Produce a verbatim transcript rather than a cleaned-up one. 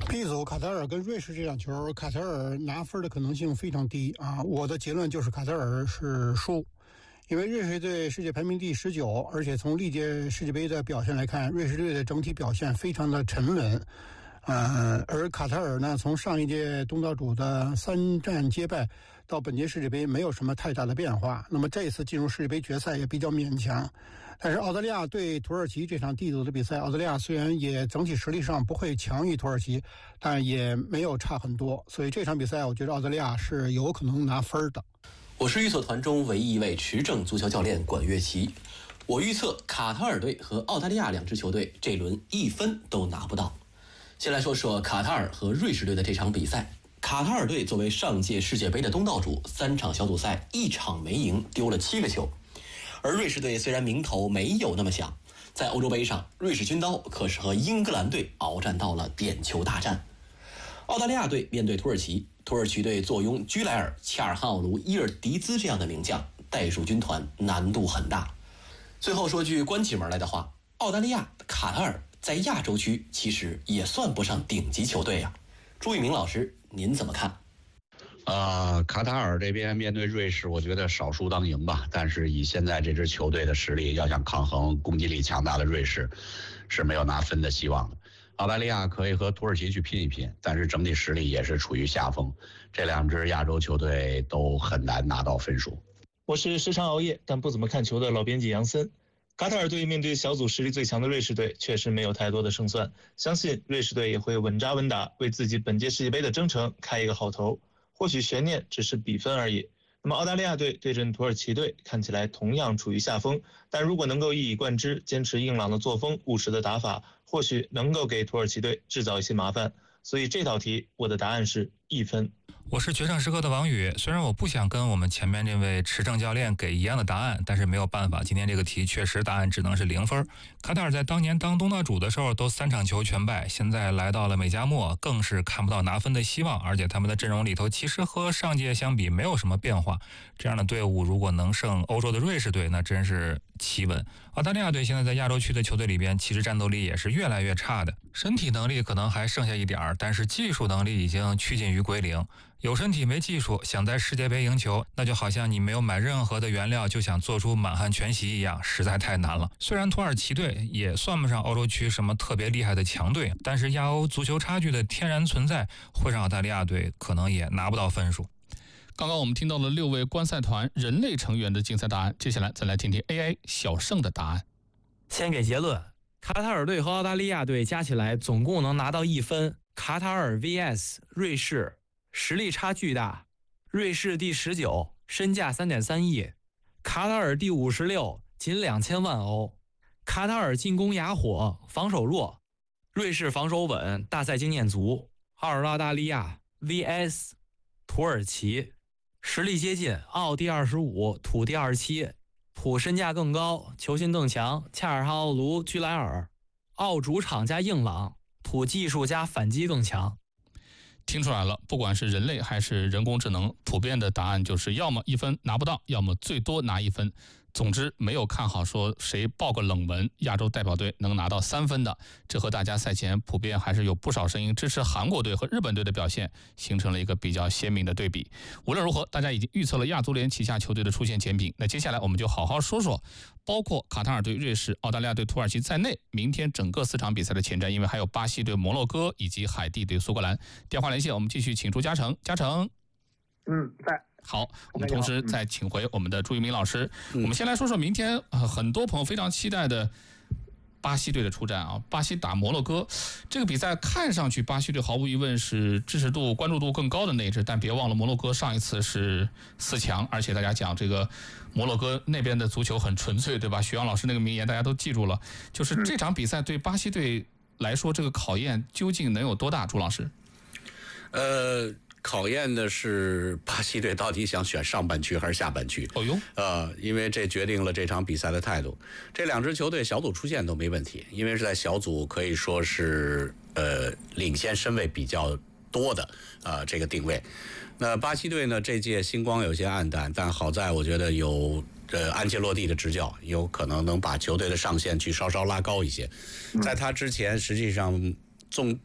B 组卡塔尔跟瑞士这场球，卡塔尔拿分的可能性非常低啊！我的结论就是卡塔尔是输，因为瑞士队世界排名第十九，而且从历届世界杯的表现来看，瑞士队的整体表现非常的沉稳。呃，而卡塔尔呢，从上一届东道主的三战皆败到本届世界杯没有什么太大的变化。那么这一次进入世界杯决赛也比较勉强。但是澳大利亚对土耳其这场 D 组的比赛，澳大利亚虽然也整体实力上不会强于土耳其，但也没有差很多。所以这场比赛我觉得澳大利亚是有可能拿分的。 我是预测团中唯一一位持证足球教练管乐琪。我预测卡塔尔队和澳大利亚两支球队这轮一分都拿不到。先来说说卡塔尔和瑞士队的这场比赛。卡塔尔队作为上届世界杯的东道主，三场小组赛一场没赢，丢了七个球。而瑞士队虽然名头没有那么响，在欧洲杯上，瑞士军刀可是和英格兰队鏖战到了点球大战。澳大利亚队面对土耳其，土耳其队坐拥居莱尔、恰尔汗奥卢、伊尔迪兹这样的名将，袋鼠军团难度很大。最后说句关起门来的话，澳大利亚、卡塔尔在亚洲区其实也算不上顶级球队呀、啊。朱一鸣老师，您怎么看？ 呃，卡塔尔这边面对瑞士，我觉得少输当赢吧。但是以现在这支球队的实力，要想抗衡攻击力强大的瑞士，是没有拿分的希望的。澳大利亚可以和土耳其去拼一拼，但是整体实力也是处于下风。这两支亚洲球队都很难拿到分数。 我是时常熬夜但不怎么看球的老编辑杨森。卡塔尔队面对小组实力最强的瑞士队，确实没有太多的胜算。相信瑞士队也会稳扎稳打，为自己本届世界杯的征程开一个好头。或许悬念只是比分而已。那么澳大利亚队对阵土耳其队看起来同样处于下风，但如果能够一以贯之，坚持硬朗的作风、务实的打法，或许能够给土耳其队制造一些麻烦。所以这道题我的答案是一分。 我是决胜时刻的王宇，虽然我不想跟我们前面这位持证教练给一样的答案，但是没有办法，今天这个题确实答案只能是零分。卡塔尔在当年当东道主的时候都三场球全败，现在来到了美加墨更是看不到拿分的希望，而且他们的阵容里头其实和上届相比没有什么变化。这样的队伍如果能胜欧洲的瑞士队，那真是奇闻。澳大利亚队现在在亚洲区的球队里边，其实战斗力也是越来越差的，身体能力可能还剩下一点，但是技术能力已经趋近于归零。有身体没技术，想在世界杯赢球，那就好像你没有买任何的原料就想做出满汉全席一样，实在太难了。虽然土耳其队也算不上欧洲区什么特别厉害的强队，但是亚欧足球差距的天然存在，会让澳大利亚队可能也拿不到分数。 刚刚我们听到了六位观赛团人类成员的竞赛答案，接下来再来听听 A I 小胜的答案。 先给结论，卡塔尔队和澳大利亚队加起来总共能拿到一分，卡塔尔 V S 瑞士实力差巨大，瑞士第十九，身价 三点三亿，卡塔尔第五十六，仅两千万欧。卡塔尔进攻哑火，防守弱，瑞士防守稳，大赛经验足。澳大利亚 V S 土耳其实力接近，澳第二十五，土第二十七，土身价更高，球星更强，恰尔汗奥卢、居莱尔。澳主场加硬朗，土技术加反击更强。 听出来了，不管是人类还是人工智能，普遍的答案就是要么一分拿不到，要么最多拿一分。总之没有看好说谁报个冷门亚洲代表队能拿到三分的，这和大家赛前普遍还是有不少声音支持韩国队和日本队的表现形成了一个比较鲜明的对比。无论如何，大家已经预测了亚足联旗下球队的出线前景，那接下来我们就好好说说包括卡塔尔队、瑞士、澳大利亚队、土耳其在内明天整个四场比赛的前瞻，因为还有巴西队、摩洛哥以及海地队、苏格兰。电话连线我们继续请出嘉诚。嘉诚嗯，在。 好，我们同时再请回我们的朱一鸣老师。嗯、我们先来说说明天、呃、很多朋友非常期待的巴西队的出战啊，巴西打摩洛哥这个比赛，看上去巴西队毫无疑问是支持度、关注度更高的那一支，但别忘了摩洛哥上一次是四强，而且大家讲这个摩洛哥那边的足球很纯粹，对吧？许阳老师那个名言大家都记住了，就是这场比赛对巴西队来说，这个考验究竟能有多大？朱老师， 呃。考验的是巴西队到底想选上半区还是下半区。 哦哟， 呃，因为这决定了这场比赛的态度。这两支球队小组出线都没问题，因为是在小组可以说是呃领先身位比较多的呃这个定位。那巴西队呢，这届星光有些暗淡，但好在我觉得有呃安切洛蒂的执教，有可能能把球队的上限去稍稍拉高一些。在他之前，实际上纵